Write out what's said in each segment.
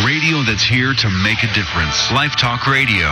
Radio that's here to make a difference. Life Talk Radio.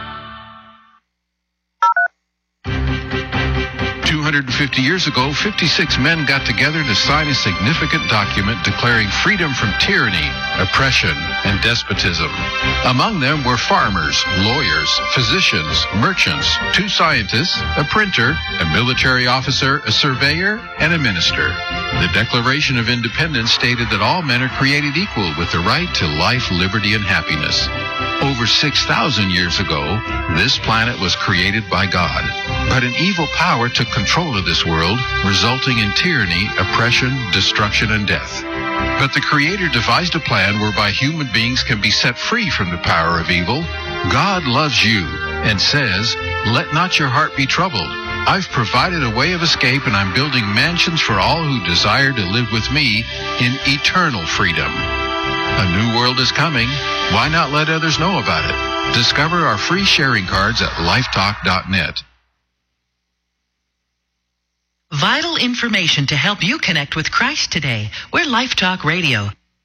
250 years ago, 56 men got together to sign a significant document declaring freedom from tyranny, oppression, and despotism. Among them were farmers, lawyers, physicians, merchants, 2 scientists, a printer, a military officer, a surveyor, and a minister. The Declaration of Independence stated that all men are created equal with the right to life, liberty, and happiness. Over 6,000 years ago, this planet was created by God. But an evil power took control of this world, resulting in tyranny, oppression, destruction, and death. But the Creator devised a plan whereby human beings can be set free from the power of evil. God loves you and says, "Let not your heart be troubled. I've provided a way of escape, and I'm building mansions for all who desire to live with me in eternal freedom." A new world is coming. Why not let others know about it? Discover our free sharing cards at lifetalk.net. Vital information to help you connect with Christ today. We're Life Talk Radio.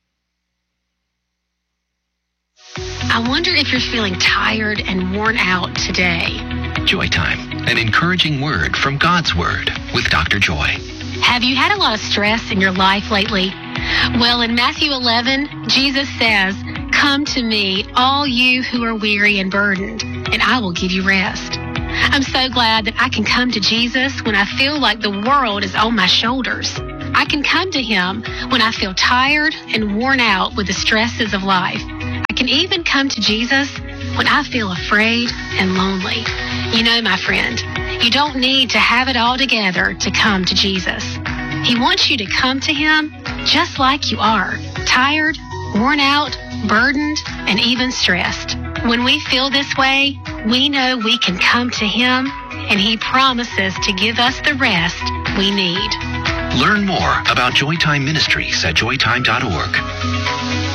I wonder if you're feeling tired and worn out today. Joy Time, an encouraging word from God's Word with Dr. Joy. Have you had a lot of stress in your life lately? Well, in Matthew 11, Jesus says, "Come to me, all you who are weary and burdened, and I will give you rest." I'm so glad that I can come to Jesus when I feel like the world is on my shoulders. I can come to Him when I feel tired and worn out with the stresses of life. I can even come to Jesus when I feel afraid and lonely. You know, my friend, you don't need to have it all together to come to Jesus. He wants you to come to Him just like you are, tired, worn out, burdened, and even stressed. When we feel this way, we know we can come to Him, and He promises to give us the rest we need. Learn more about Joytime Ministries at joytime.org.